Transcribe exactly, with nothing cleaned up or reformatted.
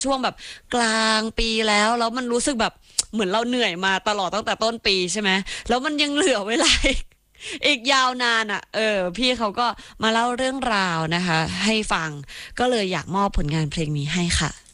ช่วงแบบกลางปีแล้วแล้วมันรู้สึกแบบเหมือนเราเหนื่อยมาตลอดตั้งแต่ต้นปีใช่ไหมแล้วมันยังเหลือเวลาอีกอีกยาวนานอ่ะเออพี่เขาก็มาเล่าเรื่องราวนะคะให้ฟังก็เลยอยากมอบผลงานเพลงนี้ให้ค่ะ